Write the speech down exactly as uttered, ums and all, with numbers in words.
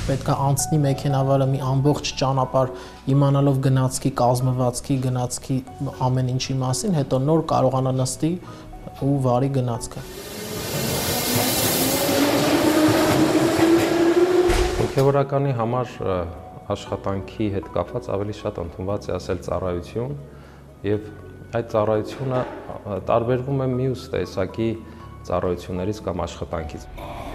պետք է անցնի մեքենավարը մի ամբողջ ճանապարհ իմանալով գնացքի, կազմվածքի, գնացքի ամեն ինչի մասին, հետո նոր կարողանա նստի ու վարի գնացքը։ Հոգևորականի համար աշխատանքի հետ կապված ավելի շատ ընդունված է ասել ծառայություն, եւ այդ ծառայությունը տարբերվում է մյուս տեսակի ծառայություններից կամ աշխատանքից։